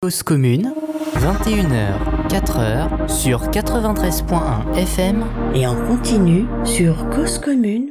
Cause commune, 21h, 4h sur 93.1 FM et en continu sur Cause commune.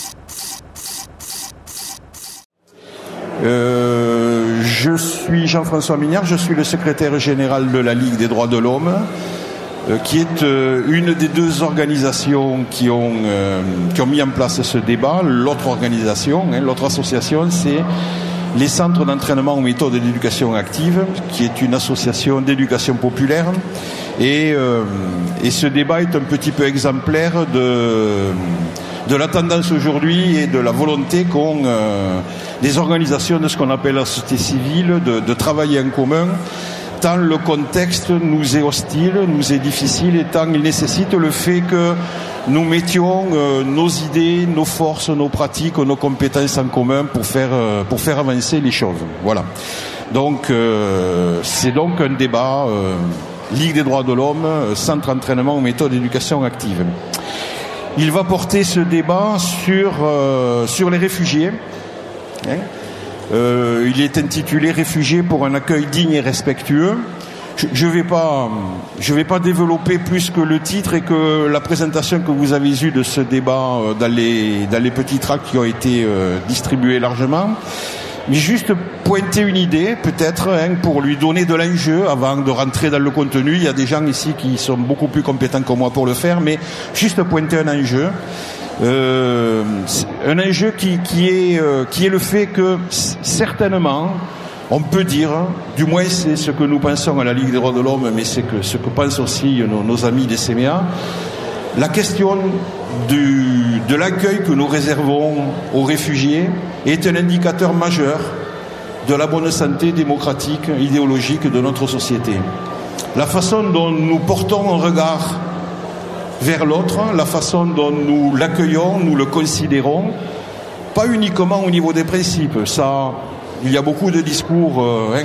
Je suis Jean-François Mignard, je suis le secrétaire général de la Ligue des droits de l'homme, qui est une des deux organisations qui ont mis en place ce débat. L'autre organisation, l'autre association, c'est les centres d'entraînement aux méthodes d'éducation active, qui est une association d'éducation populaire. Et ce débat est un petit peu exemplaire de la tendance aujourd'hui et de la volonté qu'ont des organisations de ce qu'on appelle la société civile de travailler en commun, tant le contexte nous est hostile, nous est difficile, et tant il nécessite le fait que nous mettions nos idées, nos forces, nos pratiques, nos compétences en commun pour faire avancer les choses. Voilà. Donc c'est donc un débat Ligue des droits de l'homme, centre d'entraînement aux méthodes d'éducation active. Il va porter ce débat sur les réfugiés. Il est intitulé « Réfugiés pour un accueil digne et respectueux ». Je vais pas développer plus que le titre et que la présentation que vous avez eue de ce débat dans les petits tracts qui ont été distribués largement. Mais juste pointer une idée, peut-être, pour lui donner de l'enjeu avant de rentrer dans le contenu. Il y a des gens ici qui sont beaucoup plus compétents que moi pour le faire, mais juste pointer un enjeu. Un enjeu qui est le fait que certainement, on peut dire, du moins c'est ce que nous pensons à la Ligue des droits de l'homme, mais c'est ce que pensent aussi nos amis des CMA, la question de l'accueil que nous réservons aux réfugiés est un indicateur majeur de la bonne santé démocratique, idéologique de notre société. La façon dont nous portons un regard vers l'autre, la façon dont nous l'accueillons, nous le considérons, pas uniquement au niveau des principes. Ça, il y a beaucoup de discours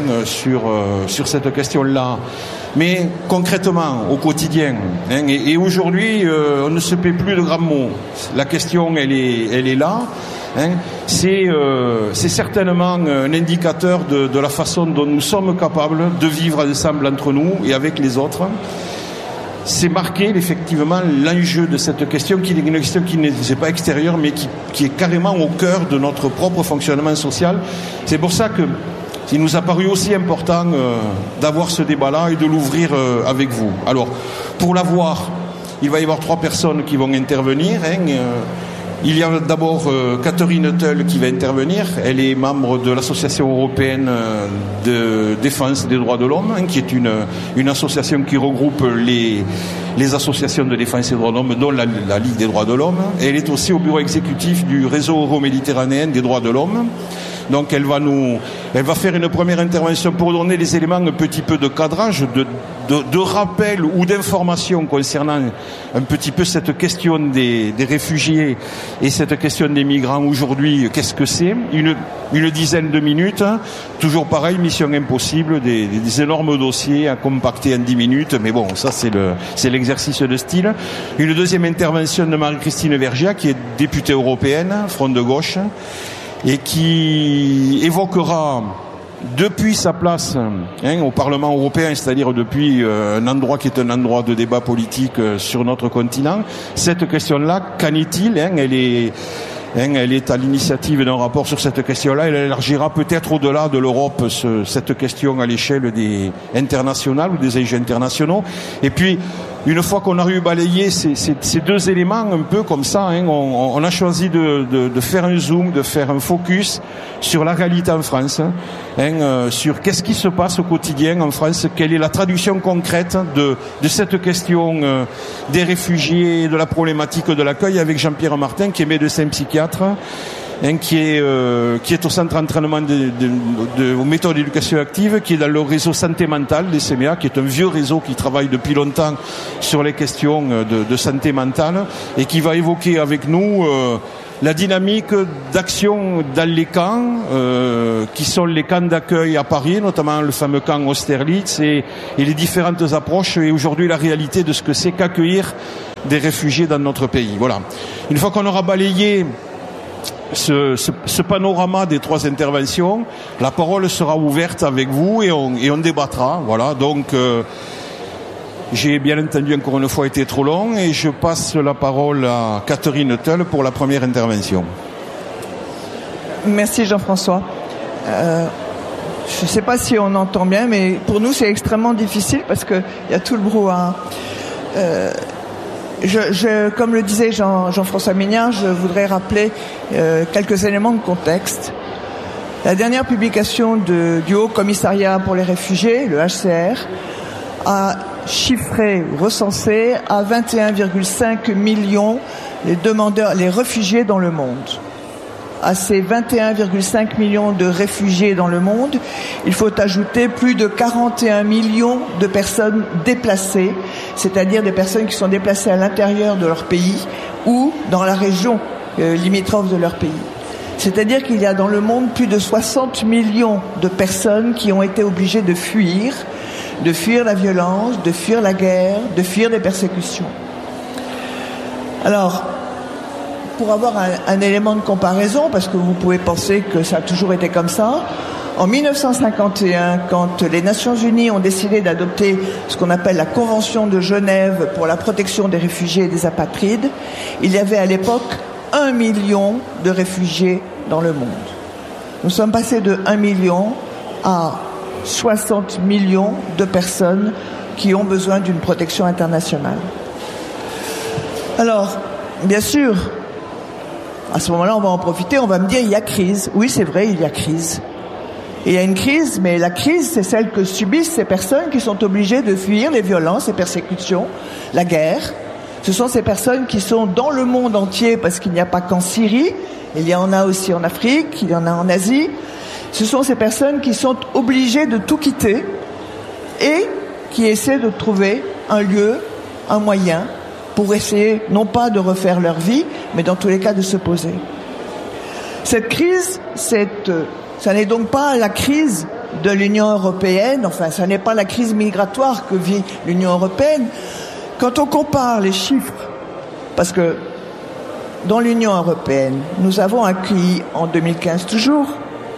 sur cette question-là, mais concrètement, au quotidien. Et aujourd'hui, on ne se paie plus de grands mots. La question, elle est là. C'est certainement un indicateur de la façon dont nous sommes capables de vivre ensemble entre nous et avec les autres. C'est marqué effectivement l'enjeu de cette question, qui est une question qui n'est pas extérieure, mais qui est carrément au cœur de notre propre fonctionnement social. C'est pour ça qu'il nous a paru aussi important d'avoir ce débat-là et de l'ouvrir avec vous. Alors, pour l'avoir, il va y avoir 3 personnes qui vont intervenir. Il y a d'abord Catherine Teul qui va intervenir. Elle est membre de l'Association européenne de défense des droits de l'homme, qui est une association qui regroupe les associations de défense des droits de l'homme, dont la Ligue des droits de l'homme. Elle est aussi au bureau exécutif du réseau euro-méditerranéen des droits de l'homme. Donc elle va faire une première intervention pour donner les éléments un petit peu de cadrage, de rappel ou d'information concernant un petit peu cette question des réfugiés et cette question des migrants aujourd'hui. Qu'est-ce que c'est ? Une dizaine de minutes, toujours pareil, mission impossible, des énormes dossiers à compacter en 10 minutes, mais bon, ça c'est l'exercice de style. Une deuxième intervention de Marie-Christine Vergiat, qui est députée européenne, Front de gauche, et qui évoquera depuis sa place au Parlement européen, c'est-à-dire depuis un endroit qui est un endroit de débat politique sur notre continent, cette question-là, qu'en est-il ? Elle est à l'initiative d'un rapport sur cette question-là. Elle élargira peut-être au-delà de l'Europe cette question à l'échelle internationale ou des enjeux internationaux. Et puis, une fois qu'on a eu balayé ces deux éléments un peu comme ça, on a choisi de faire un zoom, de faire un focus sur la réalité en France, sur qu'est-ce qui se passe au quotidien en France, quelle est la traduction concrète de cette question des réfugiés, de la problématique de l'accueil, avec Jean-Pierre Martin, qui est médecin psychiatre, qui est au centre d'entraînement aux méthodes d'éducation active, qui est dans le réseau santé mentale des CMA, qui est un vieux réseau qui travaille depuis longtemps sur les questions de santé mentale, et qui va évoquer avec nous la dynamique d'action dans les camps, qui sont les camps d'accueil à Paris, notamment le fameux camp Austerlitz, et les différentes approches, et aujourd'hui la réalité de ce que c'est qu'accueillir des réfugiés dans notre pays. Voilà. Une fois qu'on aura balayé ce panorama des 3 interventions, la parole sera ouverte avec vous et on débattra. Voilà, donc j'ai bien entendu encore une fois été trop long et je passe la parole à Catherine Teul pour la première intervention. Merci Jean-François. Je ne sais pas si on entend bien, mais pour nous c'est extrêmement difficile parce qu'il y a tout le brouhaha. Comme le disait Jean-François Mignard, je voudrais rappeler quelques éléments de contexte. La dernière publication du Haut Commissariat pour les réfugiés, le HCR, a chiffré, recensé à 21,5 millions les réfugiés dans le monde. À ces 21,5 millions de réfugiés dans le monde, il faut ajouter plus de 41 millions de personnes déplacées, c'est-à-dire des personnes qui sont déplacées à l'intérieur de leur pays ou dans la région limitrophe de leur pays. C'est-à-dire qu'il y a dans le monde plus de 60 millions de personnes qui ont été obligées de fuir la violence, de fuir la guerre, de fuir des persécutions. Alors, pour avoir un élément de comparaison, parce que vous pouvez penser que ça a toujours été comme ça, en 1951, quand les Nations Unies ont décidé d'adopter ce qu'on appelle la Convention de Genève pour la protection des réfugiés et des apatrides, il y avait à l'époque 1 million de réfugiés dans le monde. Nous sommes passés de 1 million à 60 millions de personnes qui ont besoin d'une protection internationale. Alors, bien sûr, à ce moment-là, on va en profiter, on va me dire, il y a crise. Oui, c'est vrai, il y a crise. Et il y a une crise, mais la crise, c'est celle que subissent ces personnes qui sont obligées de fuir les violences, les persécutions, la guerre. Ce sont ces personnes qui sont dans le monde entier, parce qu'il n'y a pas qu'en Syrie, il y en a aussi en Afrique, il y en a en Asie. Ce sont ces personnes qui sont obligées de tout quitter et qui essaient de trouver un lieu, un moyen pour essayer non pas de refaire leur vie, mais dans tous les cas de se poser. Cette crise, ça n'est donc pas la crise de l'Union européenne, enfin ça n'est pas la crise migratoire que vit l'Union européenne. Quand on compare les chiffres, parce que dans l'Union européenne, nous avons accueilli en 2015 toujours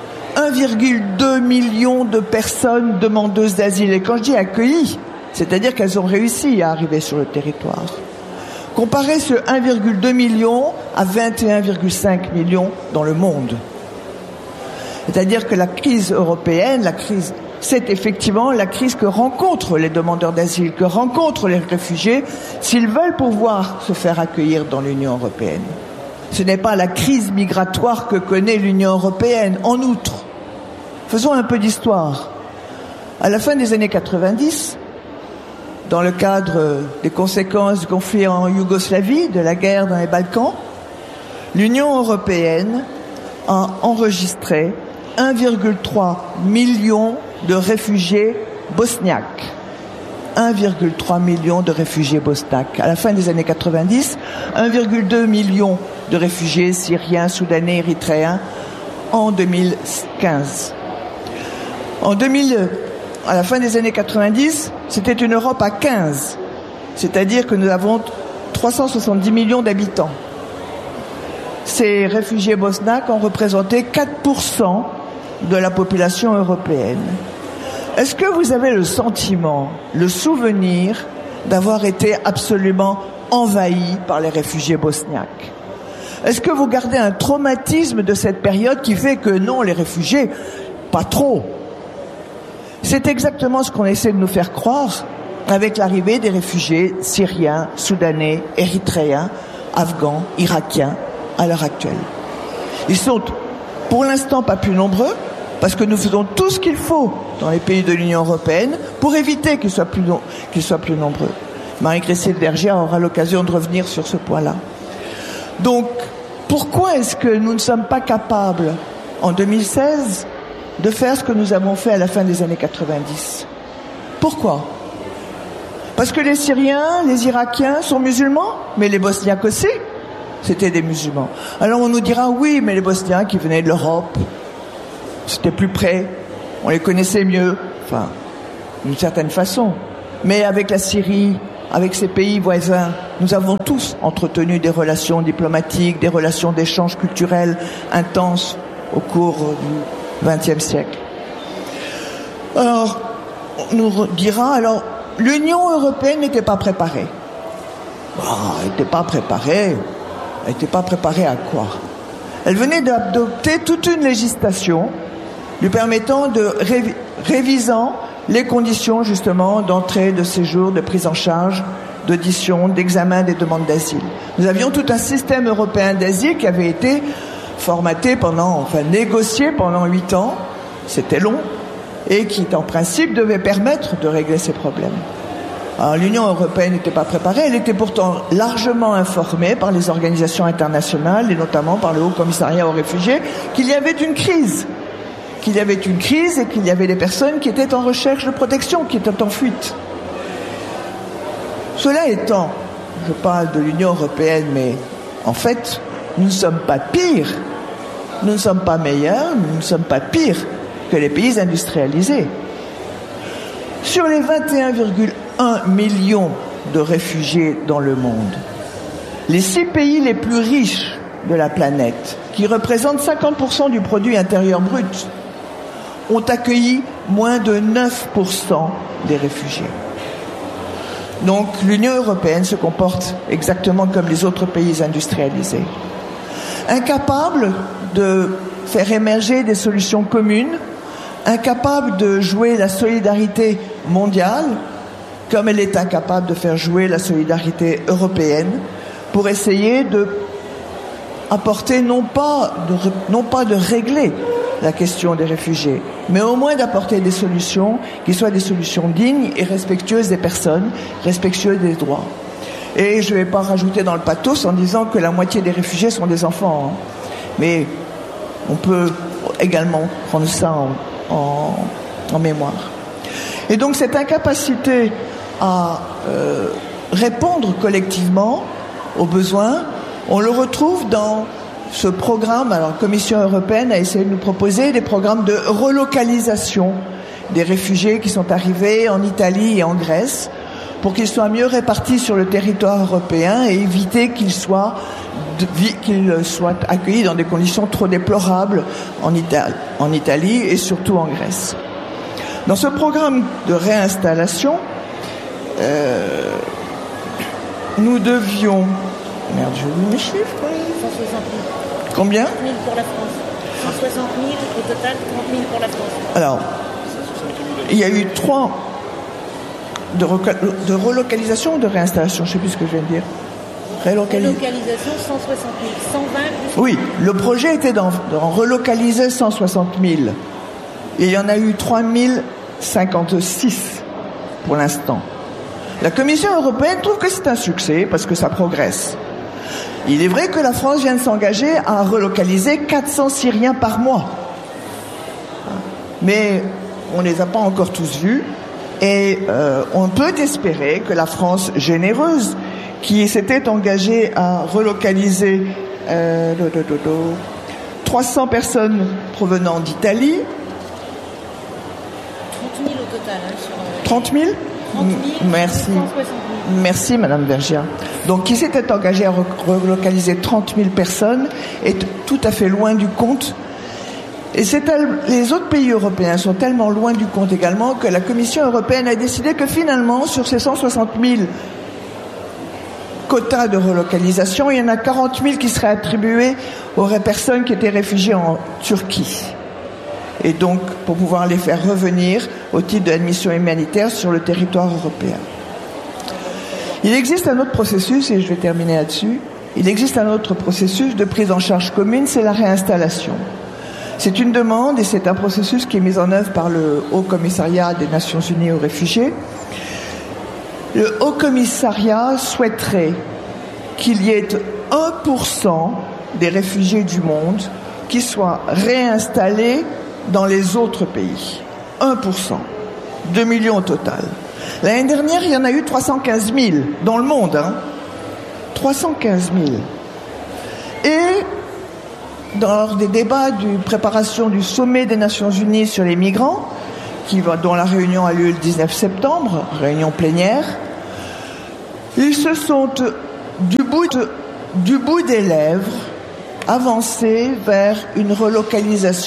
1,2 million de personnes demandeuses d'asile. Et quand je dis accueillies, c'est-à-dire qu'elles ont réussi à arriver sur le territoire. Comparez ce 1,2 million à 21,5 millions dans le monde. C'est-à-dire que la crise européenne, c'est effectivement la crise que rencontrent les demandeurs d'asile, que rencontrent les réfugiés, s'ils veulent pouvoir se faire accueillir dans l'Union européenne. Ce n'est pas la crise migratoire que connaît l'Union européenne. En outre, faisons un peu d'histoire. À la fin des années 90, dans le cadre des conséquences du conflit en Yougoslavie, de la guerre dans les Balkans, l'Union européenne a enregistré 1,3 million de réfugiés bosniaques. 1,3 million de réfugiés bosniaques. À la fin des années 90, 1,2 million de réfugiés syriens, soudanais, érythréens en 2015. À la fin des années 90, c'était une Europe à 15. C'est-à-dire que nous avons 370 millions d'habitants. Ces réfugiés bosniaques ont représenté 4% de la population européenne. Est-ce que vous avez le sentiment, le souvenir d'avoir été absolument envahi par les réfugiés bosniaques? Est-ce que vous gardez un traumatisme de cette période qui fait que non, les réfugiés, pas trop? C'est exactement ce qu'on essaie de nous faire croire avec l'arrivée des réfugiés syriens, soudanais, érythréens, afghans, irakiens à l'heure actuelle. Ils sont pour l'instant pas plus nombreux parce que nous faisons tout ce qu'il faut dans les pays de l'Union européenne pour éviter qu'ils soient plus nombreux. Marie-Christine Vergiat aura l'occasion de revenir sur ce point-là. Donc, pourquoi est-ce que nous ne sommes pas capables, en 2016, de faire ce que nous avons fait à la fin des années 90? Pourquoi? Parce que les Syriens, les Irakiens sont musulmans, mais les Bosniaques aussi, c'était des musulmans. Alors on nous dira, oui, mais les Bosniaques qui venaient de l'Europe, c'était plus près, on les connaissait mieux, enfin, d'une certaine façon. Mais avec la Syrie, avec ces pays voisins, nous avons tous entretenu des relations diplomatiques, des relations d'échange culturel intenses au cours du XXe siècle. Alors, on nous dira, l'Union européenne n'était pas préparée. Elle n'était pas préparée. Elle n'était pas préparée à quoi? Elle venait d'adopter toute une législation lui permettant de révisant les conditions justement d'entrée, de séjour, de prise en charge, d'audition, d'examen des demandes d'asile. Nous avions tout un système européen d'asile qui avait été négocié pendant 8 ans, c'était long, et qui en principe devait permettre de régler ces problèmes. Alors, l'Union européenne n'était pas préparée, elle était pourtant largement informée par les organisations internationales et notamment par le Haut Commissariat aux réfugiés qu'il y avait une crise. Et qu'il y avait des personnes qui étaient en recherche de protection, qui étaient en fuite. Cela étant, je parle de l'Union européenne, mais en fait, nous ne sommes pas pires, nous ne sommes pas meilleurs, nous ne sommes pas pires que les pays industrialisés. Sur les 21,1 millions de réfugiés dans le monde, les 6 pays les plus riches de la planète, qui représentent 50% du produit intérieur brut, ont accueilli moins de 9% des réfugiés. Donc l'Union européenne se comporte exactement comme les autres pays industrialisés. Incapable de faire émerger des solutions communes, incapable de jouer la solidarité mondiale, comme elle est incapable de faire jouer la solidarité européenne, pour essayer de apporter non pas de régler la question des réfugiés, mais au moins d'apporter des solutions qui soient des solutions dignes et respectueuses des personnes, respectueuses des droits. Et je ne vais pas rajouter dans le pathos en disant que la moitié des réfugiés sont des enfants, mais on peut également prendre ça en mémoire. Et donc cette incapacité à répondre collectivement aux besoins, on le retrouve dans ce programme. Alors, la Commission européenne a essayé de nous proposer des programmes de relocalisation des réfugiés qui sont arrivés en Italie et en Grèce pour qu'ils soient mieux répartis sur le territoire européen et éviter qu'ils soient accueillis dans des conditions trop déplorables en Italie et surtout en Grèce. Dans ce programme de réinstallation, nous devions... Merde, j'ai oublié mes chiffres. 160 000. Combien? 30 000 pour la France. 160 000 au total, 30 000 pour la France. Alors, il y a eu 3 de relocalisation ou de réinstallation, je ne sais plus ce que je viens de dire. Relocalisation, 160 000. 120 plus... Oui, le projet était d'en relocaliser 160 000. Et il y en a eu 3 056 pour l'instant. La Commission européenne trouve que c'est un succès parce que ça progresse. Il est vrai que la France vient de s'engager à relocaliser 400 Syriens par mois. Mais on ne les a pas encore tous vus. Et on peut espérer que la France généreuse, qui s'était engagée à relocaliser 300 personnes provenant d'Italie. 30 000 au total. 30 000 Merci. 160 000. Merci, Madame Vergiat. Donc, qui s'était engagé à relocaliser 30 000 personnes est tout à fait loin du compte. Et les autres pays européens sont tellement loin du compte également que la Commission européenne a décidé que finalement, sur ces 160 000 quotas de relocalisation, il y en a 40 000 qui seraient attribués aux personnes qui étaient réfugiées en Turquie. Et donc, pour pouvoir les faire revenir au titre de l'admission humanitaire sur le territoire européen. Il existe un autre processus, et je vais terminer là-dessus, il existe un autre processus de prise en charge commune, c'est la réinstallation. C'est une demande et c'est un processus qui est mis en œuvre par le Haut Commissariat des Nations Unies aux réfugiés. Le Haut Commissariat souhaiterait qu'il y ait 1% des réfugiés du monde qui soient réinstallés dans les autres pays. 1%. 2 millions au total. L'année dernière, il y en a eu 315 000 dans le monde. 315 000. Et lors des débats de préparation du sommet des Nations Unies sur les migrants, dont la réunion a lieu le 19 septembre, réunion plénière, Ils se sont du bout des lèvres avancés vers une relocalisation.